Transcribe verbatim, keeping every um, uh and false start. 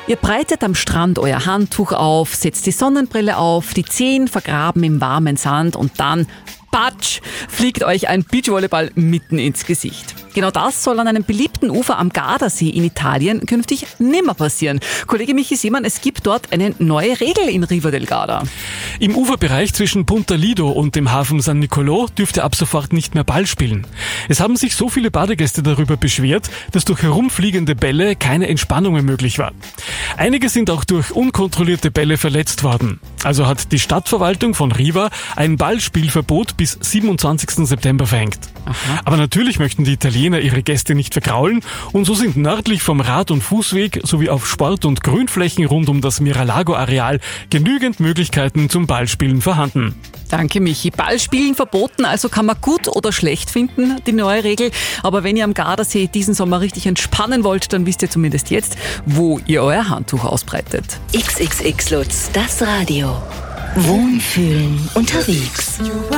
Ihr breitet am Strand euer Handtuch auf, setzt die Sonnenbrille auf, die Zehen vergraben im warmen Sand und dann, patsch, fliegt euch ein Beachvolleyball mitten ins Gesicht. Genau das soll an einem beliebten Ufer am Gardasee in Italien künftig nimmer passieren. Kollege Michi Seemann, es gibt dort eine neue Regel in Riva del Garda. Im Uferbereich zwischen Punta Lido und dem Hafen San Nicolò dürfte ab sofort nicht mehr Ball spielen. Es haben sich so viele Badegäste darüber beschwert, dass durch herumfliegende Bälle keine Entspannung mehr möglich war. Einige sind auch durch unkontrollierte Bälle verletzt worden. Also hat die Stadtverwaltung von Riva ein Ballspielverbot bis siebenundzwanzigsten September verhängt. Aha. Aber natürlich möchten die Italiener ihre Gäste nicht vergraulen und so sind nördlich vom Rad- und Fußweg sowie auf Sport- und Grünflächen rund um das Miralago-Areal genügend Möglichkeiten zum Ballspielen vorhanden. Danke Michi. Ballspielen verboten, also kann man gut oder schlecht finden, die neue Regel. Aber wenn ihr am Gardasee diesen Sommer richtig entspannen wollt, dann wisst ihr zumindest jetzt, wo ihr euer Handtuch ausbreitet. X X X Lutz, das Radio. Wohnfühlen unterwegs.